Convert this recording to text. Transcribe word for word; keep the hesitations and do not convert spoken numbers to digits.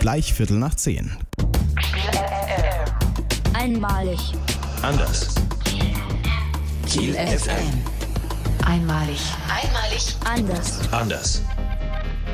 Gleich Viertel nach zehn. Einmalig. Anders. Kiel F M. Einmalig. Einmalig. Anders. Anders.